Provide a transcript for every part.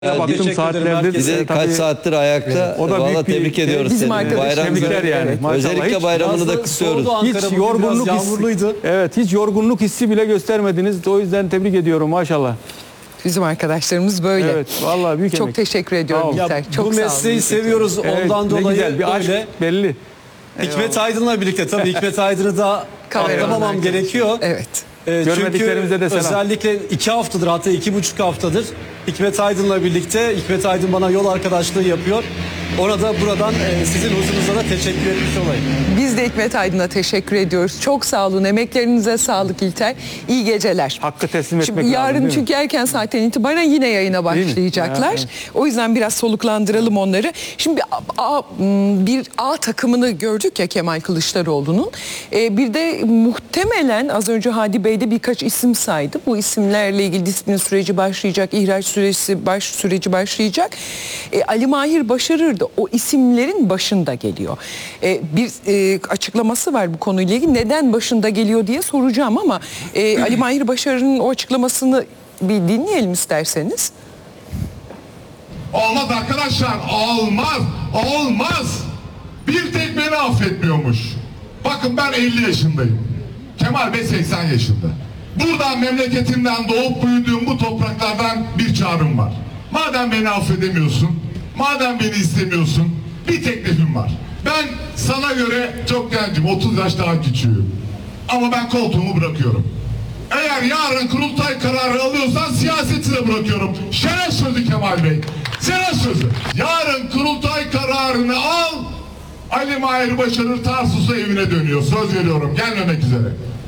Baktım Teşekkür saatlerdir. Bize kaç saattir ayakta. O da Valla büyük bir- tebrik ediyoruz Bizim seni. arkadaş, tebrikler yani. Maşallah. Özellikle Hiç bayramını da Soğudu kutluyoruz. Ankara, Hiç bugün yorgunluk biraz yağmurluydu. hissi, evet, hiç yorgunluk hissi bile göstermediniz. O yüzden tebrik ediyorum maşallah. Bizim arkadaşlarımız böyle. Evet, vallahi büyük Çok emek. teşekkür ediyorum Sağ ol. İlter. Çok Bu sağ olun. mesleği seviyoruz Evet, ondan ne dolayı güzel bir aşk öyle. belli. Hikmet Aydın'la birlikte tabii Hikmet Aydın'ı da Kameraman atlamamam arkadaş. gerekiyor. Evet. Görmediklerimize de selam. Özellikle 2 haftadır, hatta 2,5 haftadır Hikmet Aydın'la birlikte. Hikmet Aydın bana yol arkadaşlığı yapıyor. Ona da buradan sizin huzurunuza da teşekkür etmiş olayım. Biz de Hikmet Aydın'a teşekkür ediyoruz. Çok sağ olun. Emeklerinize sağlık İlter. İyi geceler. Hakkı teslim etmek Şimdi lazım, yarın değil mi? çünkü erken saatten itibaren yine yayına başlayacaklar. Evet. O yüzden biraz soluklandıralım onları. Şimdi bir A takımını gördük ya Kemal Kılıçdaroğlu'nun. Bir de muhtemelen az önce Hadi Bey de birkaç isim saydı. Bu isimlerle ilgili disiplin süreci başlayacak, ihraç süreci başlayacak. Ali Mahir Başarır da o isimlerin başında geliyor. Bir açıklaması var bu konuyla ilgili. Neden başında geliyor diye soracağım ama Ali Mahir Başarır'ın o açıklamasını bir dinleyelim isterseniz. Olmaz arkadaşlar, olmaz, olmaz. Bir tek beni affetmiyormuş. Bakın ben 50 yaşındayım. Kemal Bey 80 yaşında. Buradan memleketimden doğup büyüdüğüm bu topraklardan bir çağrım var. Madem beni affedemiyorsun, madem beni istemiyorsun, bir teklifim var. Ben sana göre çok gencim, 30 yaş daha küçüğüm. Ama ben koltuğumu bırakıyorum. Eğer yarın kurultay kararı alıyorsan siyaseti de bırakıyorum. Şeref sözü Kemal Bey. Şeref sözü. Yarın kurultay kararını al. Ali Mahir Başarır Tarsus'a evine dönüyor. Söz veriyorum. Gelmemek üzere.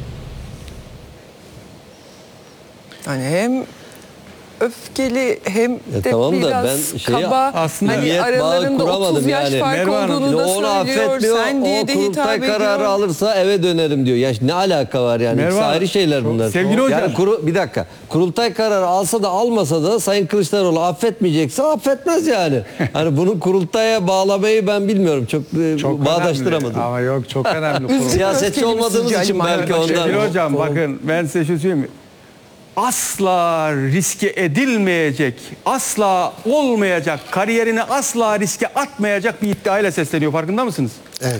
Yani hem öfkeli hem de tamam da biraz ben kaba. aslında Hani niyet bağı aralarında kuramadım 30 yaş yani. fark Merve Hanım, olduğunu da Onu söylüyor. affetmiyor. Sen diye O de hitap kurultay ediyor. kararı alırsa eve dönerim diyor. Ya ne alaka var yani? Merve İkisi Hanım, ayrı şeyler bunlar. sevgili hocam. Yani bir dakika. Kurultay kararı alsa da almasa da Sayın Kılıçdaroğlu affetmeyecekse affetmez yani. Hani bunu kurultaya bağlamayı ben bilmiyorum. Çok bağdaştıramadım. Önemli. Ama yok, çok önemli. Üzgün Siyasetçi öfkeli olmadığımız sizce için Ali Mahir belki Başarır? ondan. Sevgili hocam bakın ben size şu söyleyeyim mi? Asla riske edilmeyecek, asla olmayacak, kariyerini asla riske atmayacak bir iddiayla sesleniyor. Farkında mısınız? Evet.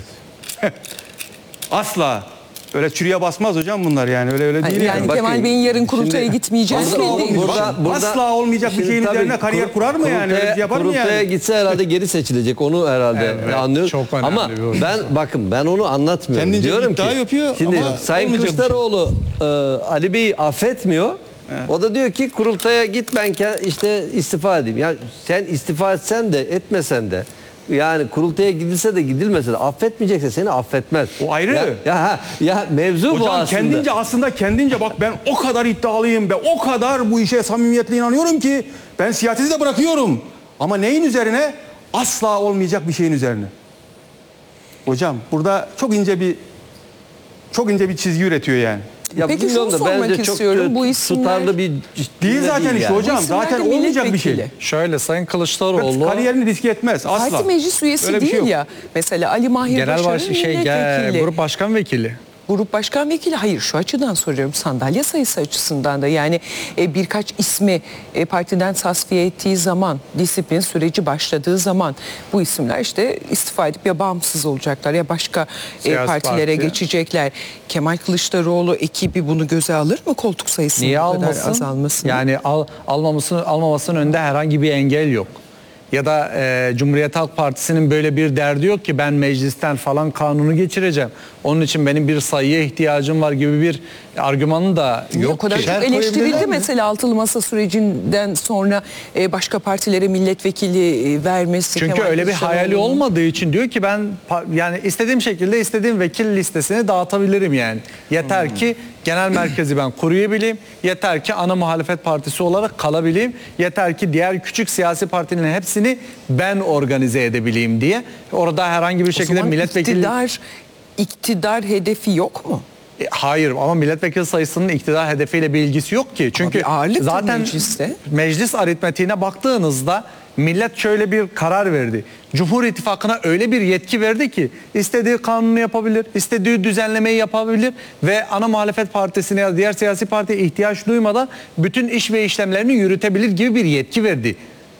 Asla. Öyle çürüye basmaz hocam bunlar yani. Öyle değil Yani yani. Kemal Bey'in yarın kurultaya gitmeyeceğini belli. Asla olmayacak bir Şimdi şeyin tabii üzerine kariyer kurar mı yani? Öyle bir şey yapar mı kurultaya yani? gitse herhalde geri seçilecek. Onu herhalde anlıyoruz. çok önemli Ama bir ben onu anlatmıyorum. Kendince Diyorum iddia ki yapıyor şimdi ama Sayın olmayacak bir şey. Kılıçdaroğlu Ali Bey'i affetmiyor. O da diyor ki kurultaya git ben işte istifa edeyim. Yani sen istifa etsen de etmesen de yani kurultaya gidilse de gidilmese de affetmeyecekse seni affetmez. O ayrı. Ya mevzu bu Hocam aslında. kendince bak ben o kadar iddialıyım be, o kadar bu işe samimiyetle inanıyorum ki ben siyaseti de bırakıyorum. Ama neyin üzerine? Asla olmayacak bir şeyin üzerine. Hocam burada çok ince bir çizgi üretiyor yani. Ya Peki bilmiyorum şunu da sormak bence çok istiyorum. Bu isimler- tutarlı bir Değil zaten işte hocam. Bu isimler Zaten de olmayacak bir şey. milletvekili. Şöyle Sayın Kılıçdaroğlu Kariyerini riske etmez asla. Parti meclis üyesi Öyle bir değil şey yok. ya. Mesela Ali Mahir genel Başarır milletvekili. grup başkan vekili. Grup başkan vekili, hayır şu açıdan soruyorum, sandalye sayısı açısından da yani birkaç ismi partiden tasfiye ettiği zaman, disiplin süreci başladığı zaman bu isimler işte istifa edip ya bağımsız olacaklar ya başka Siyasi partilere parti. geçecekler. Kemal Kılıçdaroğlu ekibi bunu göze alır mı, koltuk sayısının Niye bu kadar almasın? azalmasını? Yani almamasının önünde herhangi bir engel yok. Ya da Cumhuriyet Halk Partisi'nin böyle bir derdi yok ki ben meclisten falan kanunu geçireceğim. Onun için benim bir sayıya ihtiyacım var gibi bir argümanı da Niye yok o kadar ki. çok eleştirildi mesela altılı masa sürecinden sonra başka partilere milletvekili vermesi. Çünkü Kemal öyle bir hayali Kılıçdaroğlu'nun. olmadığı için diyor ki ben yani istediğim şekilde istediğim vekil listesini dağıtabilirim yani. Yeter ki genel merkezi ben koruyabileyim. Yeter ki ana muhalefet partisi olarak kalabileyim. Yeter ki diğer küçük siyasi partinin hepsini ben organize edebileyim diye. Orada herhangi bir O şekilde zaman milletvekili... iktidar hedefi yok mu? Hayır ama milletvekili sayısının iktidar hedefiyle bir ilgisi yok ki. Çünkü bir ağırlık zaten mecliste. meclis aritmetiğine baktığınızda millet şöyle bir karar verdi. Cumhur İttifakı'na öyle bir yetki verdi ki istediği kanunu yapabilir, istediği düzenlemeyi yapabilir ve ana muhalefet partisine ya da diğer siyasi partiye ihtiyaç duymadan bütün iş ve işlemlerini yürütebilir gibi bir yetki verdi.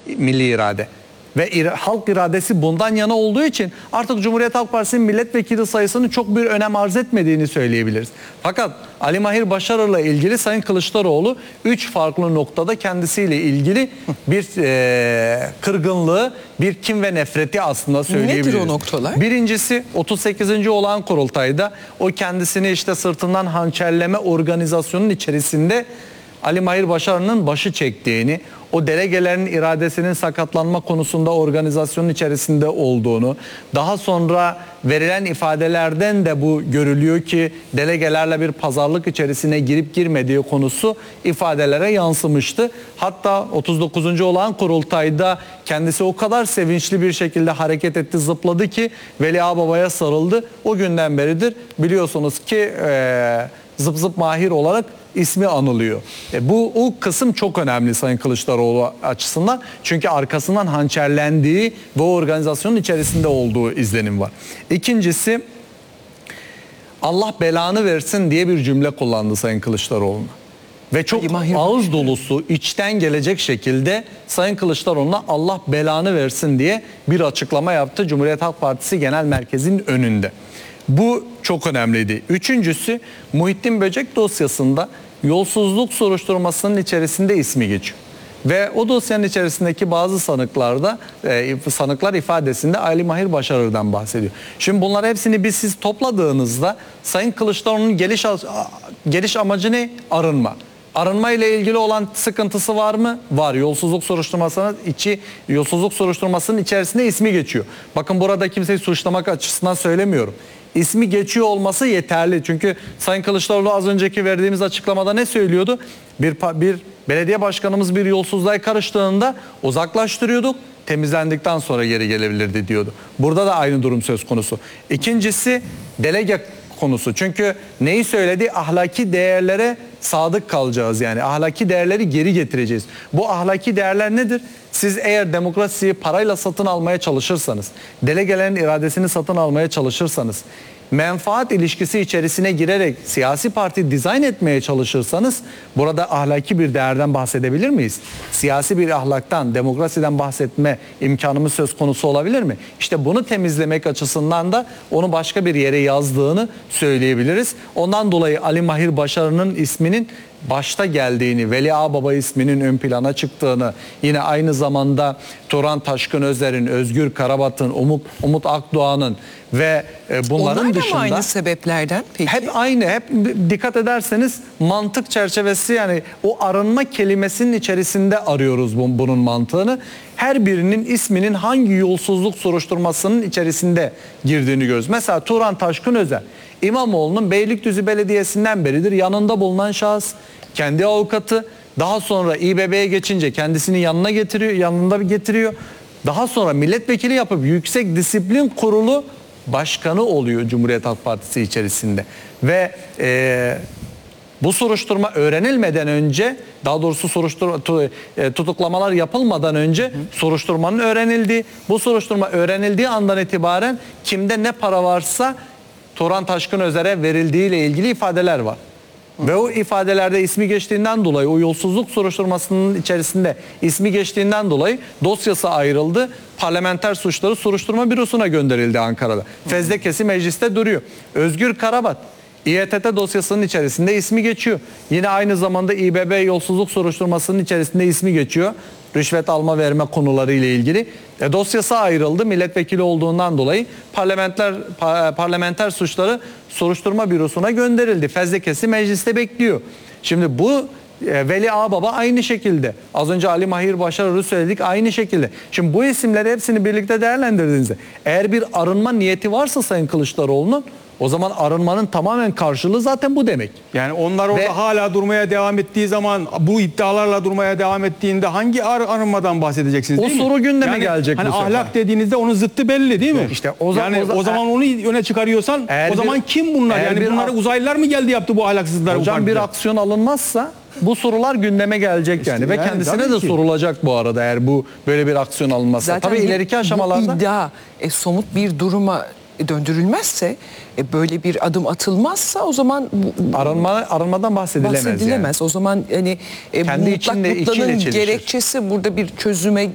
milli irade. Ve halk iradesi bundan yana olduğu için artık Cumhuriyet Halk Partisi'nin milletvekili sayısının çok bir önem arz etmediğini söyleyebiliriz. Fakat Ali Mahir Başarır'la ilgili Sayın Kılıçdaroğlu 3 farklı noktada kendisiyle ilgili bir kırgınlığı, bir kin ve nefreti aslında söyleyebiliriz. Nedir o noktalar? Birincisi 38. olağan kurultayda o kendisini işte sırtından hançerleme organizasyonun içerisinde Ali Mahir Başarır'ın başı çektiğini, o delegelerin iradesinin sakatlanma konusunda organizasyonun içerisinde olduğunu, daha sonra verilen ifadelerden de bu görülüyor ki delegelerle bir pazarlık içerisine girip girmediği konusu ifadelere yansımıştı. Hatta 39. olağan kurultayda kendisi o kadar sevinçli bir şekilde hareket etti, zıpladı ki Veli Ağababa'ya sarıldı. O günden beridir biliyorsunuz ki zıp zıp Mahir olarak ismi anılıyor. O kısım çok önemli Sayın Kılıçdaroğlu açısından. Çünkü arkasından hançerlendiği ve o organizasyonun içerisinde olduğu izlenim var. İkincisi, Allah belanı versin diye bir cümle kullandı Sayın Kılıçdaroğlu'na. Ve çok ağız dolusu, içten gelecek şekilde Sayın Kılıçdaroğlu'na Allah belanı versin diye bir açıklama yaptı Cumhuriyet Halk Partisi Genel Merkezi'nin önünde. Bu çok önemliydi. Üçüncüsü, Muhittin Böcek dosyasında yolsuzluk soruşturmasının içerisinde ismi geçiyor. Ve o dosyanın içerisindeki bazı sanıklar ifadesinde Ali Mahir Başarır'dan bahsediyor. Şimdi bunları hepsini siz topladığınızda Sayın Kılıçdaroğlu'nun geliş amacı ne? Arınma. Arınma ile ilgili olan sıkıntısı var mı? Var. Yolsuzluk soruşturmasının içerisinde ismi geçiyor. Bakın burada kimseyi suçlamak açısından söylemiyorum. İsmi geçiyor olması yeterli. Çünkü Sayın Kılıçdaroğlu az önceki verdiğimiz açıklamada ne söylüyordu? Bir belediye başkanımız bir yolsuzluğa karıştığında uzaklaştırıyorduk. Temizlendikten sonra geri gelebilirdi diyordu. Burada da aynı durum söz konusu. İkincisi delege konusu. Çünkü neyi söyledi? Ahlaki değerlere sadık kalacağız yani. Ahlaki değerleri geri getireceğiz. Bu ahlaki değerler nedir? Siz eğer demokrasiyi parayla satın almaya çalışırsanız, delegelerin iradesini satın almaya çalışırsanız, menfaat ilişkisi içerisine girerek siyasi parti dizayn etmeye çalışırsanız burada ahlaki bir değerden bahsedebilir miyiz? Siyasi bir ahlaktan, demokrasiden bahsetme imkanımız söz konusu olabilir mi? İşte bunu temizlemek açısından da onu başka bir yere yazdığını söyleyebiliriz. Ondan dolayı Ali Mahir Başarır'ın isminin başta geldiğini, Veli Ağababa isminin ön plana çıktığını, yine aynı zamanda Turan Taşkın Özer'in, Özgür Karabat'ın, Umut Akdoğan'ın ve bunların onlar da dışında... mı aynı sebeplerden peki? Hep aynı, hep dikkat ederseniz mantık çerçevesi, yani o arınma kelimesinin içerisinde arıyoruz bunun mantığını. Her birinin isminin hangi yolsuzluk soruşturmasının içerisinde girdiğini görüyoruz. Mesela Turan Taşkın Özer, İmamoğlu'nun Beylikdüzü Belediyesi'nden beridir yanında bulunan şahıs, kendi avukatı. Daha sonra İBB'ye geçince kendisini yanına getiriyor. Daha sonra milletvekili yapıp Yüksek Disiplin Kurulu başkanı oluyor Cumhuriyet Halk Partisi içerisinde. Ve bu soruşturma öğrenilmeden önce, daha doğrusu tutuklamalar yapılmadan önce soruşturmanın öğrenildiği, bu soruşturma öğrenildiği andan itibaren kimde ne para varsa Turan Taşkın Özer'e verildiği ile ilgili ifadeler var. Ve o ifadelerde ismi geçtiğinden dolayı, o yolsuzluk soruşturmasının içerisinde ismi geçtiğinden dolayı dosyası ayrıldı. Parlamenter Suçları Soruşturma Bürosu'na gönderildi Ankara'da. Fezlekesi mecliste duruyor. Özgür Karabat, İETT dosyasının içerisinde ismi geçiyor. Yine aynı zamanda İBB yolsuzluk soruşturmasının içerisinde ismi geçiyor. Rüşvet alma verme konuları ile ilgili. Dosyası ayrıldı. Milletvekili olduğundan dolayı Parlamenter Suçları Soruşturma Bürosu'na gönderildi. Fezlekesi mecliste bekliyor. Şimdi bu Veli Ağababa aynı şekilde. Az önce Ali Mahir Başarır'ı söyledik, aynı şekilde. Şimdi bu isimleri hepsini birlikte değerlendirdiğinizde eğer bir arınma niyeti varsa Sayın Kılıçdaroğlu'nun, o zaman arınmanın tamamen karşılığı zaten bu demek. Yani onlar orada hala durmaya devam ettiği zaman, bu iddialarla durmaya devam ettiğinde hangi arınmadan bahsedeceksiniz, değil mi? O soru gündeme gelecek hani bu sefer. ahlak dediğinizde onun zıttı belli, değil mi? İşte o zaman onu öne çıkarıyorsan o zaman kim bunlar? Yani bunları uzaylılar mı geldi yaptı bu ahlaksızlıkları? Hocam bir aksiyon alınmazsa bu sorular gündeme gelecek işte yani. Ve kendisine de sorulacak bu arada eğer bu böyle bir aksiyon alınmazsa. Zaten tabii ileriki aşamalarda bu iddia somut bir duruma döndürülmezse, böyle bir adım atılmazsa o zaman arınmadan bahsedilemez. O zaman hani kendi içinde mutlak gerekçesi burada bir çözüme